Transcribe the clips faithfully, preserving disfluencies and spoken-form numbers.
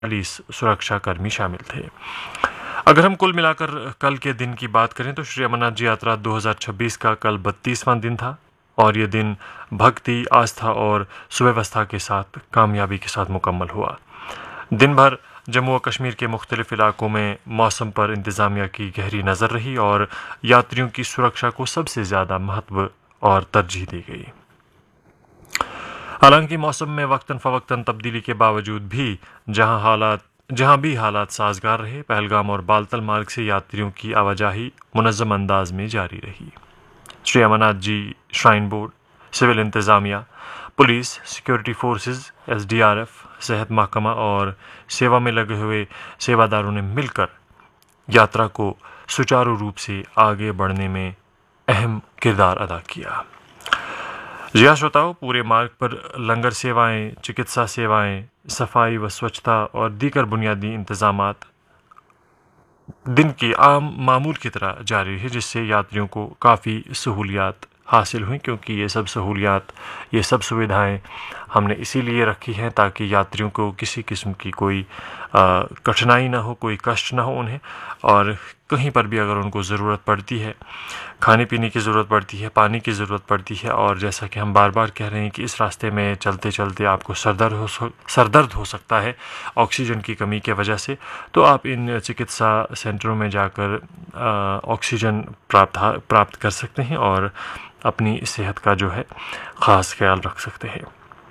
चालीस सुरक्षाकर्मी शामिल थे। अगर हम कुल मिलाकर कल के दिन की बात करें तो श्री अमरनाथ जी यात्रा दो हज़ार छब्बीस का कल बत्तीसवां दिन था और ये दिन भक्ति, आस्था और सुव्यवस्था के साथ कामयाबी के साथ मुकम्मल हुआ। दिन भर जम्मू व कश्मीर के मुख्तलिफ इलाकों में मौसम पर इंतज़ामिया की गहरी नज़र रही और यात्रियों की सुरक्षा को सबसे ज़्यादा महत्व और तरजीह दी गई। हालांकि मौसम में वक्तन फ़वक्तन तब्दीली के बावजूद भी जहां हालात जहां भी हालात साजगार रहे, पहलगाम और बालतल मार्ग से यात्रियों की आवाजाही मुनज़्ज़म अंदाज में जारी रही। Shri Amarnath ji shrine board, civil इंतज़ामिया, police, security forces, S D R F, सेहत महकमा और सेवा में लगे हुए सेवादारों ने मिलकर यात्रा को सुचारू रूप से आगे बढ़ने में अहम किरदार अदा किया। जी हाँ श्रोताओं, पूरे मार्ग पर लंगर सेवाएं, चिकित्सा सेवाएं, सफाई व स्वच्छता और दीगर बुनियादी इंतजामात दिन की आम मामूल की तरह जारी है, जिससे यात्रियों को काफ़ी सहूलियात हासिल हुई, क्योंकि ये सब सहूलियात, ये सब सुविधाएं हमने इसीलिए रखी हैं ताकि यात्रियों को किसी किस्म की कोई कठिनाई ना हो, कोई कष्ट ना हो उन्हें। और कहीं पर भी अगर उनको ज़रूरत पड़ती है, खाने पीने की ज़रूरत पड़ती है, पानी की ज़रूरत पड़ती है, और जैसा कि हम बार बार कह रहे हैं कि इस रास्ते में चलते चलते आपको सरदर्द हो सरदर्द हो सकता है ऑक्सीजन की कमी के वजह से, तो आप इन चिकित्सा सेंटरों में जाकर ऑक्सीजन प्राप्त प्राप्त कर सकते हैं और अपनी सेहत का जो है ख़ास ख्याल रख सकते हैं।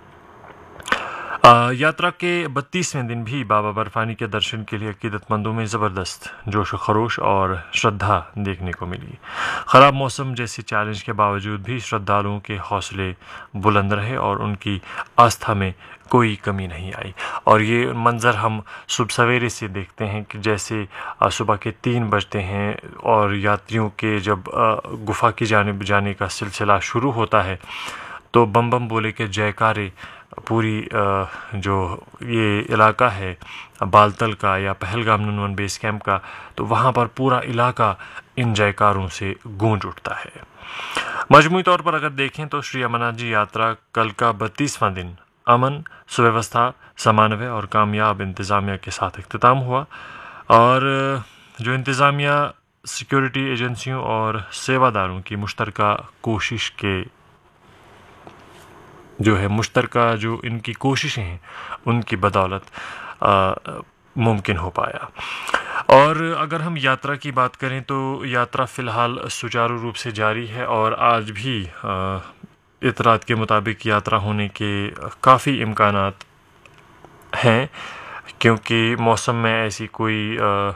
यात्रा के बत्तीसवें दिन भी बाबा बर्फानी के दर्शन के लिए अकीदतमंदों में ज़बरदस्त जोश व खरोश और श्रद्धा देखने को मिली। ख़राब मौसम जैसी चैलेंज के बावजूद भी श्रद्धालुओं के हौसले बुलंद रहे और उनकी आस्था में कोई कमी नहीं आई। और ये मंज़र हम सुबह सवेरे से देखते हैं कि जैसे सुबह के तीन बजते हैं और यात्रियों के जब गुफ़ा की जानिब जाने का सिलसिला शुरू होता है तो बम बम बोले के जयकारे पूरी जो ये इलाका है बालतल का या पहलगाम नूनवन बेस कैंप का, तो वहाँ पर पूरा इलाका इन जयकारों से गूंज उठता है। मजमूई तौर पर अगर देखें तो श्री अमरनाथ जी यात्रा कल का बत्तीसवां दिन अमन, सुव्यवस्था, समन्वय और कामयाब इंतज़ामिया के साथ इख्तिताम हुआ। और जो इंतज़ामिया, सिक्योरिटी एजेंसियों और सेवादारों की मुश्तरका कोशिश के जो है मुश्तरका जो इनकी कोशिशें हैं उनकी बदौलत मुमकिन हो पाया। और अगर हम यात्रा की बात करें तो यात्रा फ़िलहाल सुचारू रूप से जारी है और आज भी इतरात के मुताबिक यात्रा होने के काफ़ी इम्कानात हैं, क्योंकि मौसम में ऐसी कोई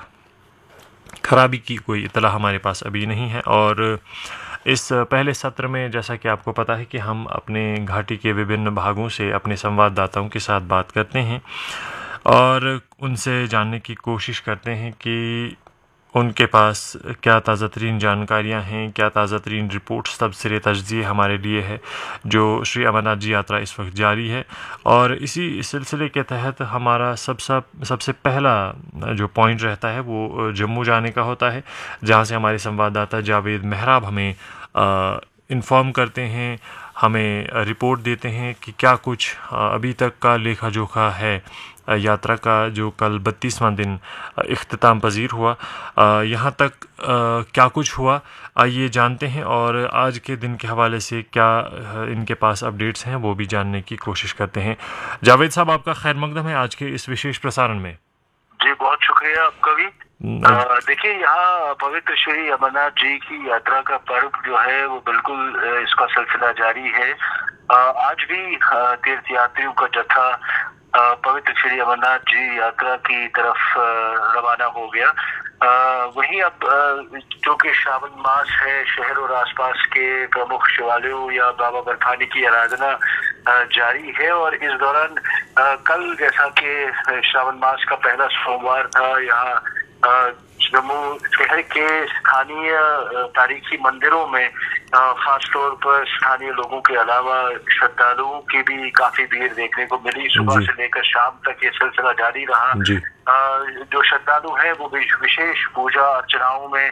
ख़राबी की कोई इतला हमारे पास अभी नहीं है। और इस पहले सत्र में जैसा कि आपको पता है कि हम अपने घाटी के विभिन्न भागों से अपने संवाददाताओं के साथ बात करते हैं और उनसे जानने की कोशिश करते हैं कि उनके पास क्या ताज़ा तरीन जानकारियाँ हैं, क्या ताज़ा तरीन रिपोर्ट्स तबसरे तजज़िये हमारे लिए है जो श्री अमरनाथ जी यात्रा इस वक्त जारी है। और इसी सिलसिले के तहत हमारा सब सब सबसे पहला जो पॉइंट रहता है वो जम्मू जाने का होता है, जहाँ से हमारे संवाददाता जावेद मेहराब हमें इन्फॉर्म करते हैं, हमें रिपोर्ट देते हैं कि क्या कुछ अभी तक का लेखा जोखा है यात्रा का, जो कल बत्तीसवां दिन इख्तिताम पजीर हुआ। यहाँ तक क्या कुछ हुआ आइए जानते हैं और आज के दिन के हवाले से क्या इनके पास अपडेट्स हैं वो भी जानने की कोशिश करते हैं। जावेद साहब, आपका खैर मकदम है आज के इस विशेष प्रसारण में। जी बहुत शुक्रिया आपका भी। देखिए, यहाँ पवित्र श्री अमरनाथ जी की यात्रा का पर्व जो है वो बिल्कुल इसका सिलसिला जारी है। आज भी तीर्थ यात्रियों का जत्था पवित्र श्री अमरनाथ जी यात्रा की तरफ रवाना हो गया। वहीं अब जो कि श्रावण मास है, शहर और आसपास के प्रमुख शिवालयों या बाबा बर्फानी की आराधना जारी है। और इस दौरान कल जैसा कि श्रावण मास का पहला सोमवार था, यहाँ जम्मू शहर के स्थानीय तारीखी मंदिरों में खास तौर पर स्थानीय लोगों के अलावा श्रद्धालुओं की भी काफी भीड़ देखने को मिली। सुबह से लेकर शाम तक ये सिलसिला जारी रहा। जो श्रद्धालु हैं वो विशेष पूजा अर्चनाओं में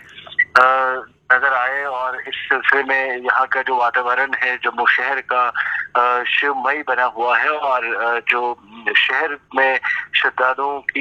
नजर आए और इस सिलसिले में यहाँ का जो वातावरण है जम्मू शहर का शिवमय बना हुआ है। और जो शहर में श्रद्धालुओं की